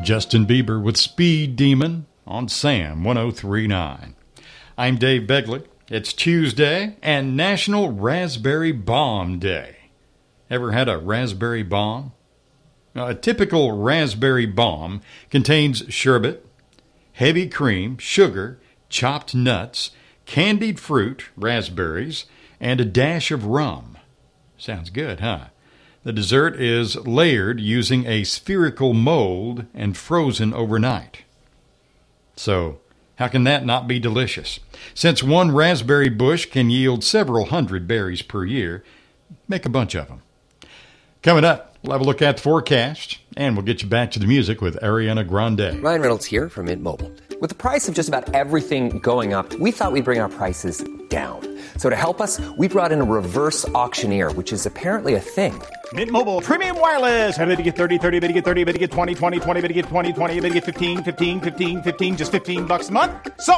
Justin Bieber with Speed Demon on Sam 103.9. I'm Dave Begley. It's Tuesday and National Raspberry Bomb Day. Ever had a raspberry bomb? A typical raspberry bomb contains sherbet, heavy cream, sugar, chopped nuts, candied fruit, raspberries, and a dash of rum. Sounds good, huh? The dessert is layered using a spherical mold and frozen overnight. So, how can that not be delicious? Since one raspberry bush can yield several hundred berries per year, make a bunch of them. Coming up, we'll have a look at the forecast, and we'll get you back to the music with Ariana Grande. Ryan Reynolds here from Mint Mobile. With the price of just about everything going up, we thought we'd bring our prices down. So to help us, we brought in a reverse auctioneer, which is apparently a thing. Mint Mobile Premium Wireless. How to get 30, 30, bit to get 30, bit to get 20, 20, 20, bit to get 20, 20, bit to get 15, 15, 15, 15, just $15 a month?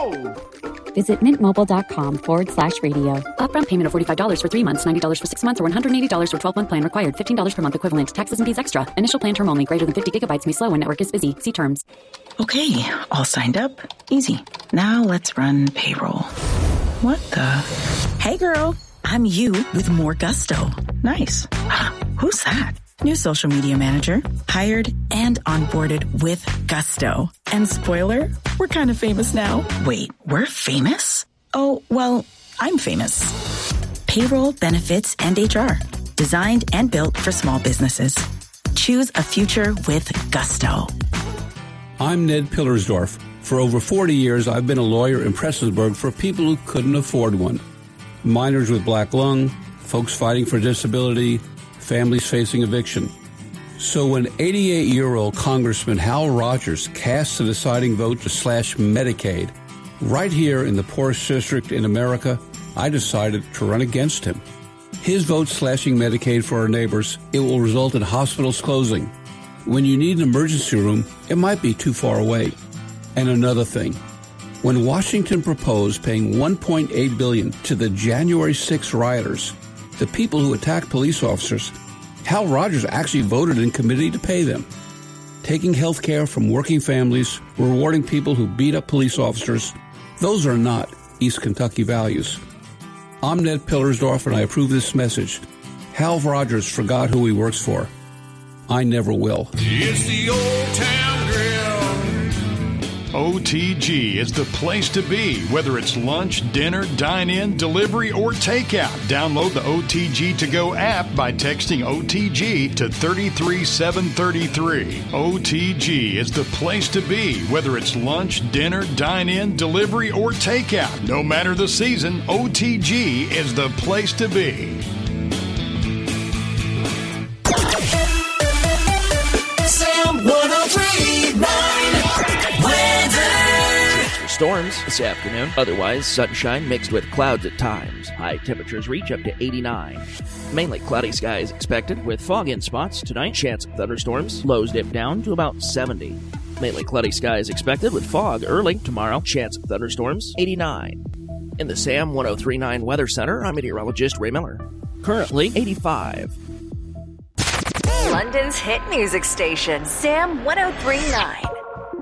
Sold! Visit mintmobile.com/radio. Upfront payment of $45 for 3 months, $90 for 6 months, or $180 for 12-month plan required. $15 per month equivalent. Taxes and fees extra. Initial plan term only. Greater than 50 gigabytes may slow when network is busy. See terms. Okay, all signed up. Easy. Now let's run payroll. What the? Hey girl, I'm you with more gusto. Nice. Who's that? New social media manager. Hired and onboarded with gusto. And spoiler, we're kind of famous now. Wait, we're famous? Oh, well, I'm famous. Payroll, benefits, and HR. Designed and built for small businesses. Choose a future with gusto. I'm Ned Pillersdorf. For over 40 years, I've been a lawyer in Prestonsburg for people who couldn't afford one. Minors with black lung, folks fighting for disability, families facing eviction. So when 88-year-old Congressman Hal Rogers cast the deciding vote to slash Medicaid, right here in the poorest district in America, I decided to run against him. His vote slashing Medicaid for our neighbors, it will result in hospitals closing. When you need an emergency room, it might be too far away. And another thing, when Washington proposed paying $1.8 billion to the January 6 rioters, the people who attacked police officers, Hal Rogers actually voted in committee to pay them. Taking health care from working families, rewarding people who beat up police officers, those are not East Kentucky values. I'm Ned Pillersdorf, and I approve this message. Hal Rogers forgot who he works for. I never will. It's the Old Town Grill. OTG is the place to be, whether it's lunch, dinner, dine-in, delivery, or takeout. Download the OTG To Go app by texting OTG to 33733. OTG is the place to be, whether it's lunch, dinner, dine-in, delivery, or takeout. No matter the season, OTG is the place to be. Sam 103.9 Weather. Storms this afternoon. Otherwise, sunshine mixed with clouds at times. High temperatures reach up to 89. Mainly cloudy skies expected with fog in spots tonight. Chance of thunderstorms. Lows dip down to about 70. Mainly cloudy skies expected with fog early tomorrow. Chance of thunderstorms. 89. In the Sam 103.9 Weather Center, I'm meteorologist Ray Miller. Currently 85. London's hit music station, Sam 103.9.